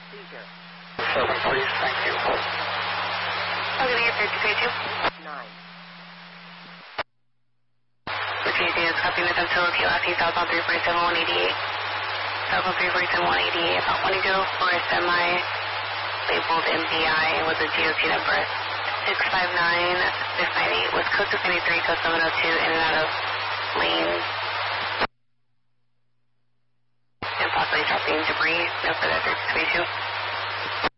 Seizure. 7, please, thank you. Okay, you're 32. 9. Okay, so it's copy with them to locate last southbound 347-188. Southbound 347-188, about 1 to go for a semi labeled MPI with a GOT number 659698 with code 293 to 702 in and out of lanes and possibly dropping debris. No further participation.